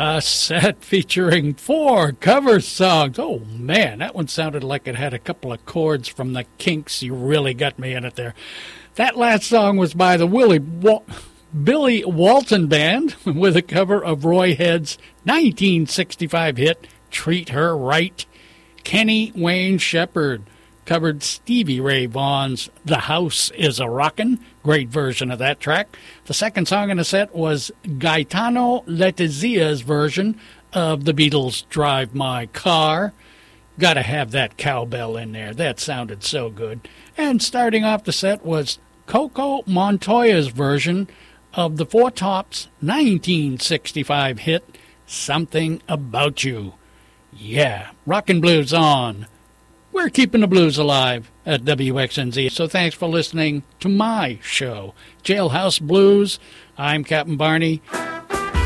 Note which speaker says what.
Speaker 1: A set featuring 4 cover songs. Oh, man, that one sounded like it had a couple of chords from the Kinks. You really got me in it there. That last song was by the Billy Walton Band with a cover of Roy Head's 1965 hit, Treat Her Right. Kenny Wayne Shepherd covered Stevie Ray Vaughan's The House Is a Rockin'. Great version of that track. The second song in the set was Gaetano Letizia's version of the Beatles' Drive My Car. Gotta have that cowbell in there. That sounded so good. And starting off the set was Coco Montoya's version of the Four Tops' 1965 hit, Something About You. Yeah, rockin' blues on. We're keeping the blues alive at WXNZ. So thanks for listening to my show, Jailhouse Blues. I'm Captain Barney.